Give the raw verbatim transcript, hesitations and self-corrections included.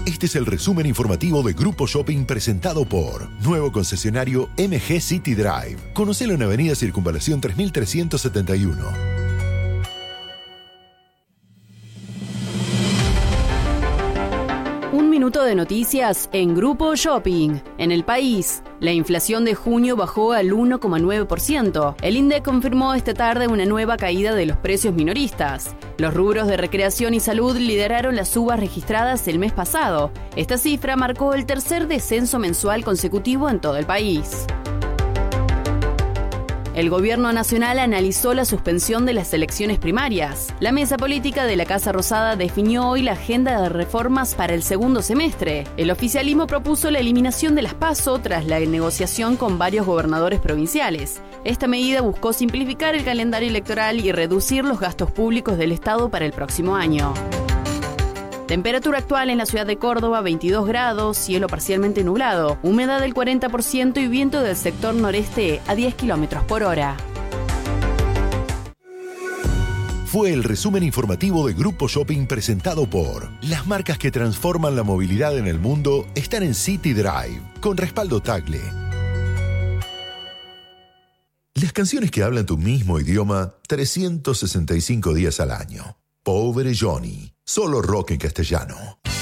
Este es el resumen informativo de Grupo Shopping presentado por nuevo concesionario M G City Drive. Conocelo en Avenida Circunvalación tres mil trescientos setenta y uno. Un minuto de noticias en Grupo Shopping. En el país, la inflación de junio bajó al uno coma nueve por ciento. El INDEC confirmó esta tarde una nueva caída de los precios minoristas. Los rubros de recreación y salud lideraron las subas registradas el mes pasado. Esta cifra marcó el tercer descenso mensual consecutivo en todo el país. El gobierno nacional analizó la suspensión de las elecciones primarias. La mesa política de la Casa Rosada definió hoy la agenda de reformas para el segundo semestre. El oficialismo propuso la eliminación de las PASO tras la negociación con varios gobernadores provinciales. Esta medida buscó simplificar el calendario electoral y reducir los gastos públicos del Estado para el próximo año. Temperatura actual en la ciudad de Córdoba, veintidós grados, cielo parcialmente nublado, humedad del cuarenta por ciento y viento del sector noreste a diez kilómetros por hora. Fue el resumen informativo de Grupo Shopping presentado por las marcas que transforman la movilidad en el mundo están en City Drive, con respaldo Tagle. Las canciones que hablan tu mismo idioma trescientos sesenta y cinco días al año. Pobre Johnny, solo rock en castellano.